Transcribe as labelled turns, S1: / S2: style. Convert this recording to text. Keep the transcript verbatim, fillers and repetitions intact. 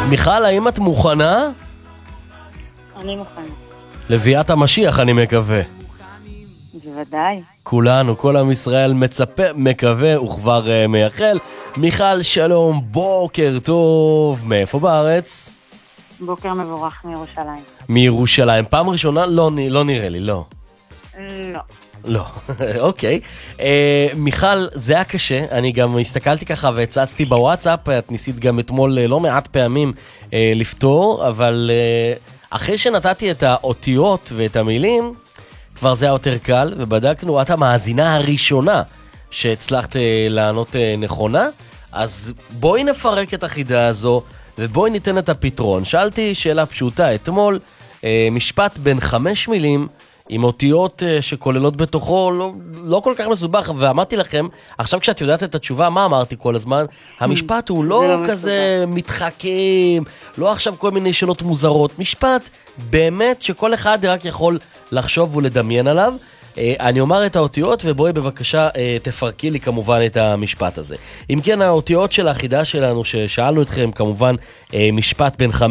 S1: מיכל, האם את מוכנה?
S2: אני מוכנה.
S1: לביאת המשיח, אני מקווה.
S2: בוודאי.
S1: כולנו, כל עם ישראל מצפה, מקווה וכבר uh, מייחל. מיכל, שלום, בוקר טוב. מאיפה בארץ?
S2: בוקר מבורך מירושלים.
S1: מירושלים. פעם ראשונה? לא, לא נראה לי, לא.
S2: לא.
S1: לא, אוקיי. אה, מיכל, זה היה קשה, אני גם הסתכלתי ככה והצצתי בוואטסאפ, את ניסית גם אתמול לא מעט פעמים אה, לפתור, אבל אה, אחרי שנתתי את האותיות ואת המילים, כבר זה היה יותר קל, ובדקנו, את המאזינה הראשונה שהצלחת אה, לענות אה, נכונה, אז בואי נפרק את החידה הזו, ובואי ניתן את הפתרון. שאלתי שאלה פשוטה אתמול, אה, משפט בין חמש מילים, עם אותיות שכוללות בתוכו, לא, לא כל כך מסובך, ואמרתי לכם, עכשיו כשאת יודעת את התשובה, מה אמרתי כל הזמן? המשפט הוא לא, לא כזה מתחכים, לא עכשיו כל מיני שאלות מוזרות, משפט באמת שכל אחד רק יכול לחשוב ולדמיין עליו. אני אומר את האותיות, ובואי בבקשה תפרקי לי כמובן את המשפט הזה. אם כן, האותיות של החידה שלנו ששאלנו אתכם, כמובן משפט בין חמש,